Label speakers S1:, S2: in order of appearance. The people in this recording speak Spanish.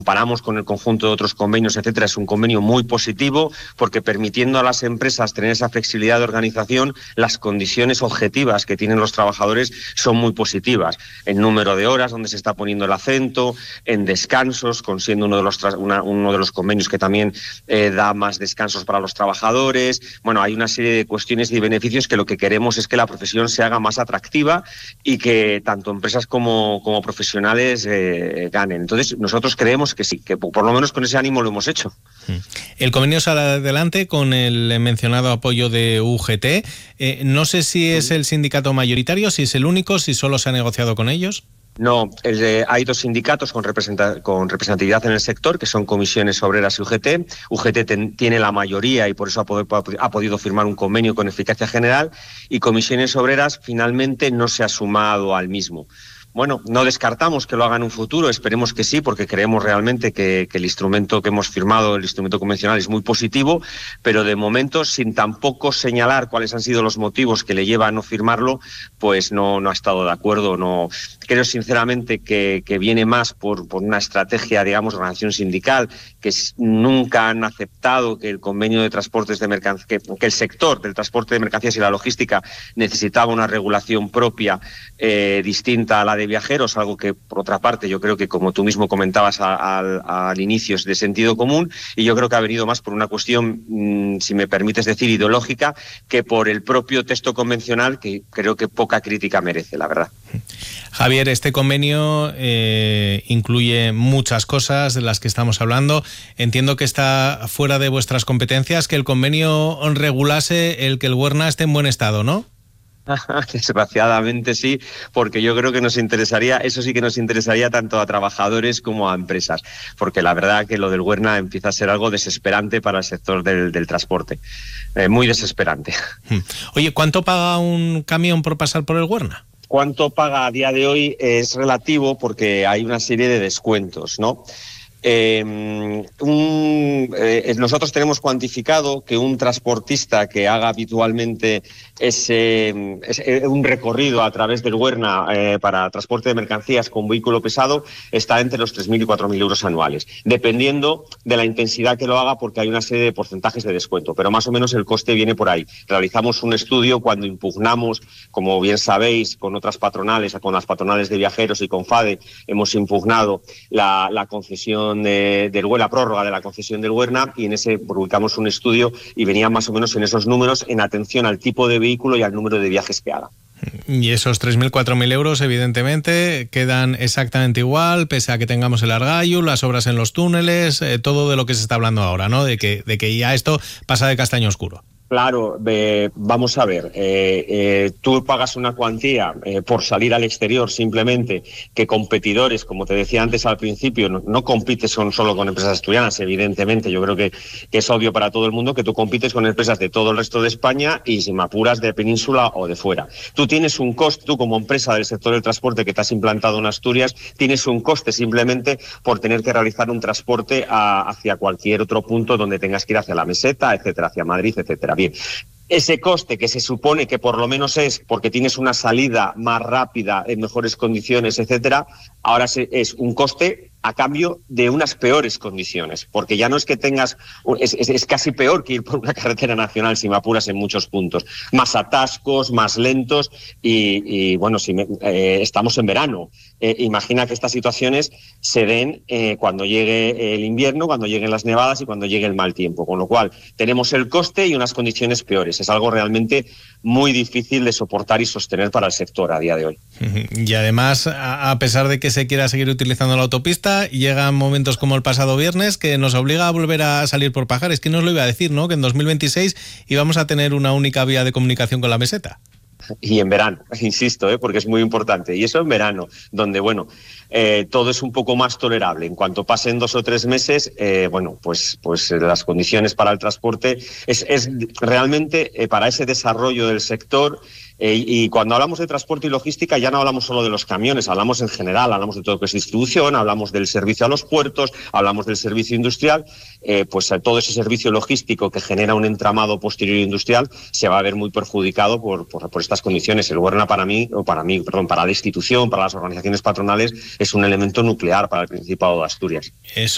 S1: comparamos con el conjunto de otros convenios, etcétera, es un convenio muy positivo porque permitiendo a las empresas tener esa flexibilidad de organización, las condiciones objetivas que tienen los trabajadores son muy positivas. En número de horas donde se está poniendo el acento, en descansos, siendo uno de los convenios que también da más descansos para los trabajadores. Bueno, hay una serie de cuestiones y beneficios que lo que queremos es que la profesión se haga más atractiva y que tanto empresas como profesionales ganen. Entonces, nosotros creemos que sí, que por lo menos con ese ánimo lo hemos hecho.
S2: El convenio sale adelante con el mencionado apoyo de UGT. No sé si es el sindicato mayoritario, si es el único, si solo se ha negociado con ellos.
S1: No, hay dos sindicatos con representatividad en el sector, que son Comisiones Obreras y UGT. UGT tiene la mayoría y por eso ha podido firmar un convenio con eficacia general, y Comisiones Obreras finalmente no se ha sumado al mismo. Bueno, no descartamos que lo haga en un futuro, esperemos que sí, porque creemos realmente que el instrumento que hemos firmado, el instrumento convencional, es muy positivo, pero de momento, sin tampoco señalar cuáles han sido los motivos que le llevan a no firmarlo, pues no ha estado de acuerdo. No creo sinceramente que viene más por una estrategia, digamos, de organización sindical, que nunca han aceptado que el convenio de transportes de mercancías, que el sector del transporte de mercancías y la logística necesitaba una regulación propia distinta a la de viajeros, algo que por otra parte yo creo que, como tú mismo comentabas al inicio, es de sentido común, y yo creo que ha venido más por una cuestión, si me permites decir, ideológica, que por el propio texto convencional, que creo que poca crítica merece, la verdad.
S2: Javier, este convenio incluye muchas cosas de las que estamos hablando. Entiendo que está fuera de vuestras competencias que el convenio regulase el que el Werna esté en buen estado, ¿no?
S1: Desgraciadamente sí, porque yo creo que nos interesaría, eso sí que nos interesaría tanto a trabajadores como a empresas, porque la verdad que lo del Werna empieza a ser algo desesperante para el sector del transporte, muy desesperante.
S2: Oye, ¿cuánto paga un camión por pasar por el Werna?
S1: ¿Cuánto paga a día de hoy? Es relativo porque hay una serie de descuentos, ¿no? Nosotros tenemos cuantificado que un transportista que haga habitualmente un recorrido a través del Werna para transporte de mercancías con vehículo pesado está entre los 3.000 y 4.000 euros anuales, dependiendo de la intensidad que lo haga, porque hay una serie de porcentajes de descuento, pero más o menos el coste viene por ahí. Realizamos un estudio cuando impugnamos, como bien sabéis, con otras patronales, con las patronales de viajeros y con FADE, hemos impugnado la concesión la prórroga de la concesión del Werna, y en ese publicamos un estudio y venía más o menos en esos números en atención al tipo de vehículo y al número de viajes que haga.
S2: Y esos 3.000, 4.000 euros evidentemente quedan exactamente igual, pese a que tengamos el Argayus, las obras en los túneles, todo de lo que se está hablando ahora, ¿no? De que ya esto pasa de castaño oscuro.
S1: Claro, vamos a ver, tú pagas una cuantía por salir al exterior simplemente, que competidores, como te decía antes al principio, no compites solo con empresas asturianas, evidentemente. Yo creo que es obvio para todo el mundo que tú compites con empresas de todo el resto de España y, si me apuras, de península o de fuera. Tú tienes un coste, tú como empresa del sector del transporte que te has implantado en Asturias, tienes un coste simplemente por tener que realizar un transporte hacia cualquier otro punto donde tengas que ir, hacia la meseta, etcétera, hacia Madrid, etcétera. Bien, ese coste, que se supone que por lo menos es porque tienes una salida más rápida, en mejores condiciones, etcétera, ahora es un coste a cambio de unas peores condiciones, porque ya no es que tengas, es casi peor que ir por una carretera nacional, si me apuras, en muchos puntos, más atascos, más lentos, y bueno, estamos en verano. Imagina que estas situaciones se den cuando llegue el invierno, cuando lleguen las nevadas y cuando llegue el mal tiempo, con lo cual tenemos el coste y unas condiciones peores. Es algo realmente muy difícil de soportar y sostener para el sector a día de hoy.
S2: Y además, a pesar de que se quiera seguir utilizando la autopista, llegan momentos como el pasado viernes que nos obliga a volver a salir por Pajares. ¿Quién nos lo iba a decir, no? Que en 2026 íbamos a tener una única vía de comunicación con la meseta.
S1: Y en verano, insisto, porque es muy importante. Y eso en verano, donde, bueno, todo es un poco más tolerable. En cuanto pasen 2 o 3 meses, bueno, pues las condiciones para el transporte es realmente para ese desarrollo del sector. Y cuando hablamos de transporte y logística ya no hablamos solo de los camiones, hablamos en general, hablamos de todo lo que es distribución, hablamos del servicio a los puertos, hablamos del servicio industrial, pues todo ese servicio logístico que genera un entramado posterior industrial se va a ver muy perjudicado por estas condiciones. El Werna para la institución, para las organizaciones patronales, es un elemento nuclear para el Principado de Asturias.
S2: Eso